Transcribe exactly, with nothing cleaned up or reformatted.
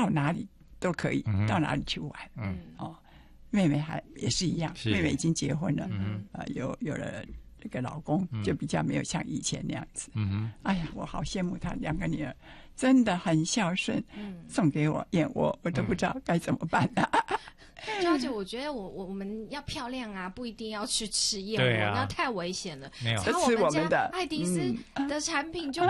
到哪里都可以， 嗯、 到哪里去玩。 嗯， 哦，妹妹还也是一样，妹妹已经结婚了， 嗯啊、呃，有有了这个老公，就比较没有像以前那样子。 嗯哼， 哎呀，我好羡慕她两个女儿，真的很孝顺，嗯，送给我燕窝，我都不知道该怎么办啊。 娇姐，我觉得我我我们要漂亮啊，不一定要去吃燕窝， 对啊， 那太危险了。 没有， 像我们家爱迪斯的产品就